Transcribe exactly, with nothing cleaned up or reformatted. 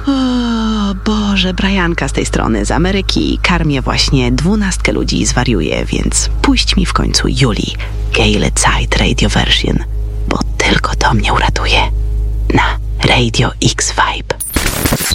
O Boże, Brianka z tej strony, z Ameryki. Karmię właśnie dwunastkę ludzi i zwariuję, więc puść mi w końcu Julii, Gayle Zeit Radio Version, bo tylko to mnie uratuje. Na Radio X Vibe.